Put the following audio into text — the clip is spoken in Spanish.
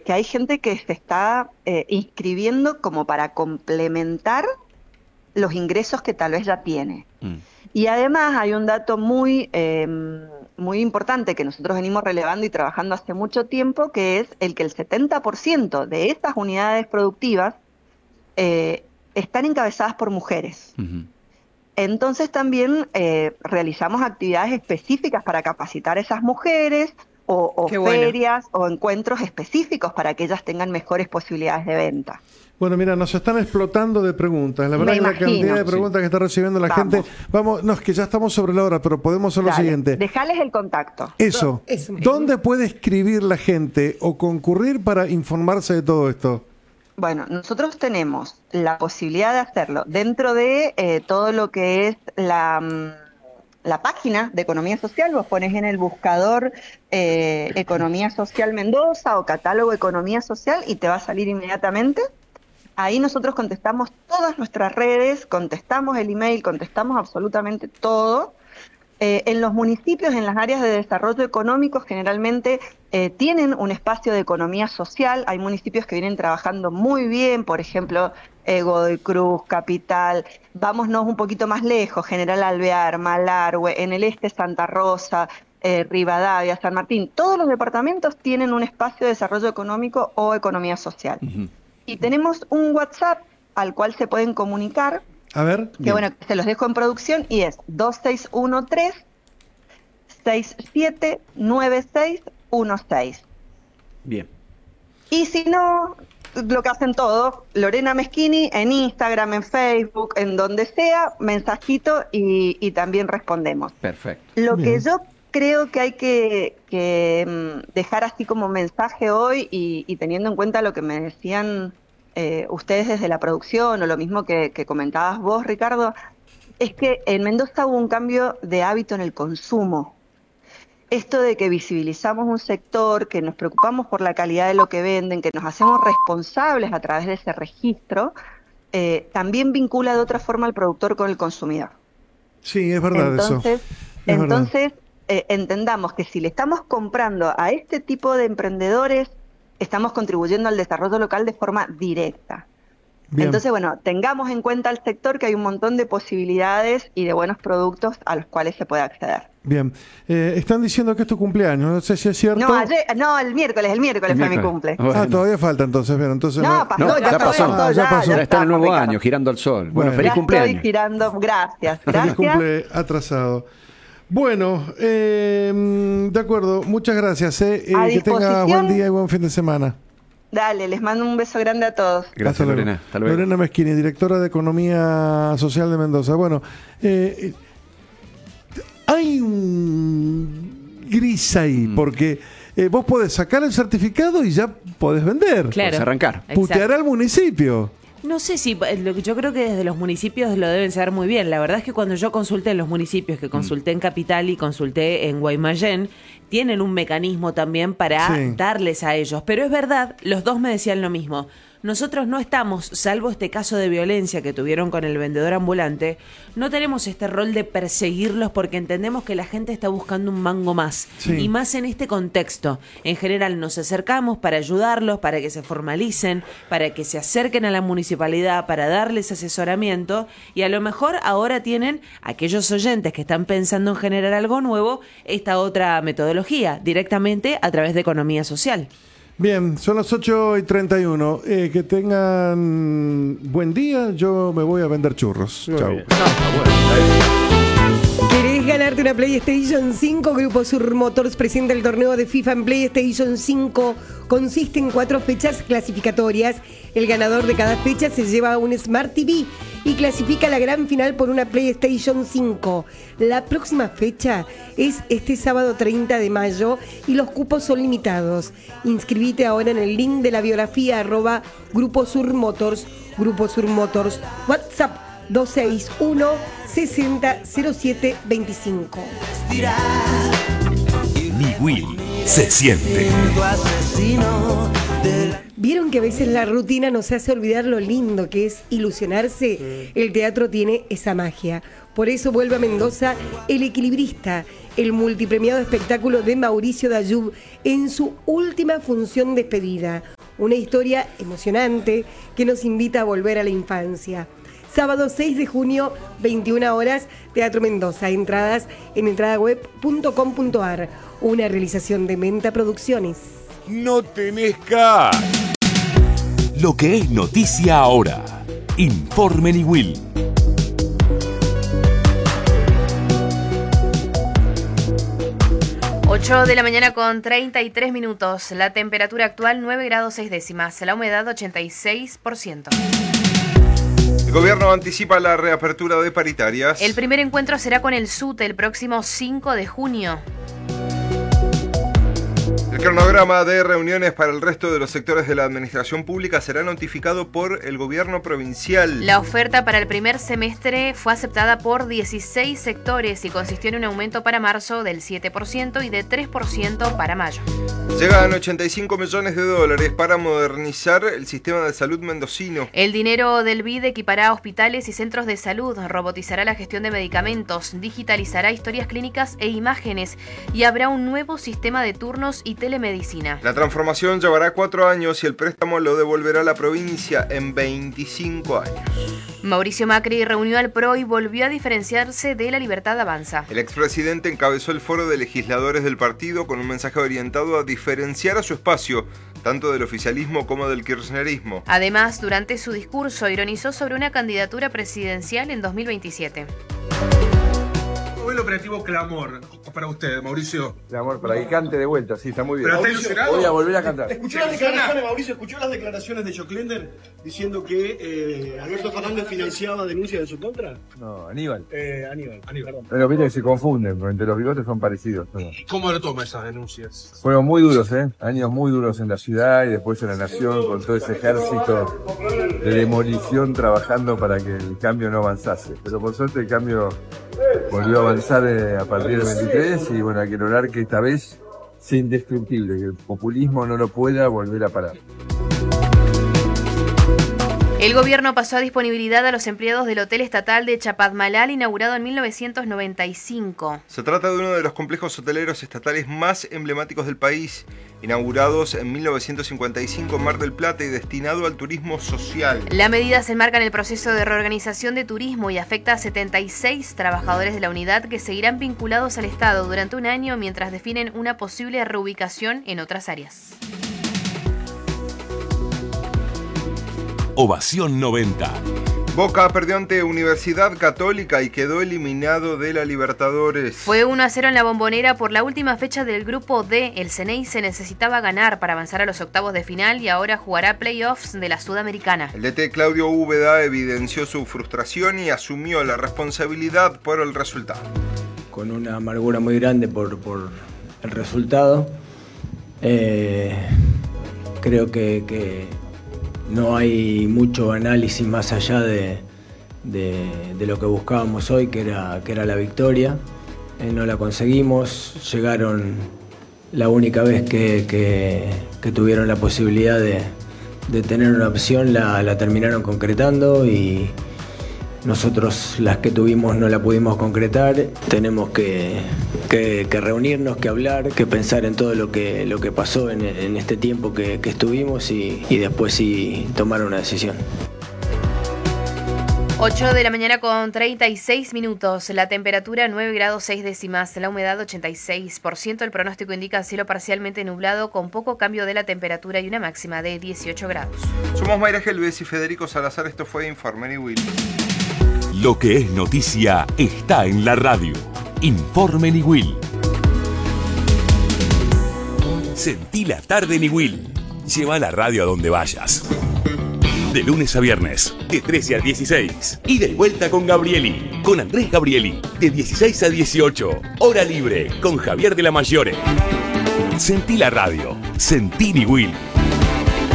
que hay gente que se está inscribiendo como para complementar los ingresos que tal vez ya tiene. Y además hay un dato muy importante que nosotros venimos relevando y trabajando hace mucho tiempo, que es el que el 70% de estas unidades productivas están encabezadas por mujeres. Entonces también realizamos actividades específicas para capacitar a esas mujeres, o ferias o encuentros específicos para que ellas tengan mejores posibilidades de venta. Bueno, mira, nos están explotando de preguntas. La verdad que la cantidad de preguntas que está recibiendo la gente... Vamos, no, es que ya estamos sobre la hora, pero podemos hacer lo siguiente. Dejales el contacto. Eso. ¿Dónde puede escribir la gente o concurrir para informarse de todo esto? Bueno, nosotros tenemos la posibilidad de hacerlo dentro de todo lo que es la página de Economía Social. Vos pones en el buscador Economía Social Mendoza o catálogo Economía Social y te va a salir inmediatamente. Ahí nosotros contestamos todas nuestras redes, contestamos el email, contestamos absolutamente todo. En los municipios, en las áreas de desarrollo económico, generalmente tienen un espacio de economía social. Hay municipios que vienen trabajando muy bien, por ejemplo, Godoy Cruz, Capital. Vámonos un poquito más lejos, General Alvear, Malargüe, en el este Santa Rosa, Rivadavia, San Martín. Todos los departamentos tienen un espacio de desarrollo económico o economía social. Y tenemos un WhatsApp al cual se pueden comunicar. A ver. Que bueno, se los dejo en producción y es 2613-679616. Bien. Y si no, lo que hacen todos, Lorena Meschini en Instagram, en Facebook, en donde sea, mensajito y también respondemos. Perfecto. Lo que yo creo que hay que dejar así como mensaje hoy y teniendo en cuenta lo que me decían ustedes desde la producción o lo mismo que comentabas vos, Ricardo, es que en Mendoza hubo un cambio de hábito en el consumo. Esto de que visibilizamos un sector, que nos preocupamos por la calidad de lo que venden, que nos hacemos responsables a través de ese registro, también vincula de otra forma al productor con el consumidor. Sí, es verdad entonces, eso. Entonces, entendamos que si le estamos comprando a este tipo de emprendedores, estamos contribuyendo al desarrollo local de forma directa. Bien. Entonces, bueno, tengamos en cuenta el sector, que hay un montón de posibilidades y de buenos productos a los cuales se puede acceder. Bien. Están diciendo que es tu cumpleaños, no sé si es cierto. No, el miércoles fue mi cumple. Bueno. Todavía falta entonces, bien, entonces... ya pasó. Ya está en el nuevo año, girando al sol. Bueno, feliz cumpleaños. Estoy girando, gracias. Feliz cumple atrasado. Bueno, de acuerdo, muchas gracias. Que tenga buen día y buen fin de semana. Dale, les mando un beso grande a todos. Gracias, Lorena. Hasta luego. Lorena Meschini, directora de Economía Social de Mendoza. Bueno, hay un gris ahí, porque vos podés sacar el certificado y ya podés vender. Claro. Podés arrancar. Putear al municipio. No sé si, yo creo que desde los municipios lo deben saber muy bien. La verdad es que cuando yo consulté en los municipios, que consulté en Capital y consulté en Guaymallén, tienen un mecanismo también para darles a ellos. Pero es verdad, los dos me decían lo mismo. Nosotros no estamos, salvo este caso de violencia que tuvieron con el vendedor ambulante, no tenemos este rol de perseguirlos porque entendemos que la gente está buscando un mango más. Y más en este contexto. En general nos acercamos para ayudarlos, para que se formalicen, para que se acerquen a la municipalidad, para darles asesoramiento. Y a lo mejor ahora tienen aquellos oyentes que están pensando en generar algo nuevo, esta otra metodología, directamente a través de economía social. Bien, son las 8:31. Que tengan buen día. Yo me voy a vender churros. Chau. ¿Querés ganarte una PlayStation 5? Grupo Sur Motors presenta el torneo de FIFA en PlayStation 5. Consiste en 4 fechas clasificatorias. El ganador de cada fecha se lleva un Smart TV y clasifica a la gran final por una PlayStation 5. La próxima fecha es este sábado 30 de mayo y los cupos son limitados. Inscribite ahora en el link de la biografía @Grupo Sur Motors. Grupo Sur Motors. WhatsApp 261-600725. Mi Will se siente. ¿Vieron que a veces la rutina nos hace olvidar lo lindo que es ilusionarse? El teatro tiene esa magia. Por eso vuelve a Mendoza El Equilibrista, el multipremiado espectáculo de Mauricio Dayub en su última función despedida. una historia emocionante que nos invita a volver a la infancia. Sábado 6 de junio, 21 horas, Teatro Mendoza. Entradas en entradaweb.com.ar. Una realización de Menta Producciones. No tenés K. Lo que es noticia ahora. Informe Niwil. 8 de la mañana con 33 minutos. La temperatura actual 9 grados 6 décimas. La humedad 86%. El gobierno anticipa la reapertura de paritarias. El primer encuentro será con el SUTE el próximo 5 de junio. El cronograma de reuniones para el resto de los sectores de la administración pública será notificado por el gobierno provincial. La oferta para el primer semestre fue aceptada por 16 sectores y consistió en un aumento para marzo del 7% y de 3% para mayo. Llegan 85 millones de dólares para modernizar el sistema de salud mendocino. El dinero del BID equipará hospitales y centros de salud, robotizará la gestión de medicamentos, digitalizará historias clínicas e imágenes y habrá un nuevo sistema de turnos y telemedicina. La transformación llevará 4 años y el préstamo lo devolverá la provincia en 25 años. Mauricio Macri reunió al PRO y volvió a diferenciarse de La Libertad Avanza. El expresidente encabezó el foro de legisladores del partido con un mensaje orientado a diferenciar a su espacio, tanto del oficialismo como del kirchnerismo. Además, durante su discurso, ironizó sobre una candidatura presidencial en 2027. El operativo Clamor para usted, Mauricio. Clamor, para que cante de vuelta, sí, está muy bien. Pero está ilusionado. Voy a volver a cantar. ¿Escuchó las declaraciones, Mauricio? ¿Escuchó las declaraciones de Joclender diciendo que Alberto Fernández financiaba denuncias en su contra? No, Aníbal. Aníbal, perdón. Pero viste que se confunden, porque entre los bigotes son parecidos. ¿No? ¿Cómo lo toma esas denuncias? Fueron muy duros, años muy duros en la ciudad y después en la nación, con todo ese ejército de demolición trabajando para que el cambio no avanzase. Pero por suerte el cambio volvió a avanzar a partir del 23 y bueno, hay que lograr que esta vez sea indestructible, que el populismo no lo pueda volver a parar. El gobierno pasó a disponibilidad a los empleados del Hotel Estatal de Chapadmalal, inaugurado en 1995. Se trata de uno de los complejos hoteleros estatales más emblemáticos del país, inaugurados en 1955 en Mar del Plata y destinado al turismo social. La medida se enmarca en el proceso de reorganización de turismo y afecta a 76 trabajadores de la unidad que seguirán vinculados al Estado durante un año mientras definen una posible reubicación en otras áreas. Ovación 90. Boca perdió ante Universidad Católica y quedó eliminado de la Libertadores. Fue 1-0 en la Bombonera por la última fecha del Grupo D. El Ceneice necesitaba ganar para avanzar a los octavos de final y ahora jugará playoffs de la Sudamericana. El DT Claudio Úbeda evidenció su frustración y asumió la responsabilidad por el resultado. Con una amargura muy grande por el resultado. Creo que no hay mucho análisis más allá de lo que buscábamos hoy, que era la victoria. No la conseguimos, llegaron la única vez que tuvieron la posibilidad de tener una opción, la terminaron concretando y nosotros las que tuvimos no la pudimos concretar. Tenemos que reunirnos, que hablar, que pensar en todo lo que pasó en este tiempo que estuvimos y después sí tomar una decisión. 8 de la mañana con 36 minutos. La temperatura 9 grados 6 décimas. La humedad 86%. El pronóstico indica cielo parcialmente nublado con poco cambio de la temperatura y una máxima de 18 grados. Somos Mayra Gelbes y Federico Salazar. Esto fue Informe Niwil. Lo que es noticia está en la radio. Informe Niwil. Sentí la tarde Niwil. Lleva la radio a donde vayas. De lunes a viernes, de 13 a 16. Y de vuelta con Gabrieli, con Andrés Gabrieli, de 16 a 18. Hora libre, con Javier de la Mayore. Sentí la radio. Sentí Niwil.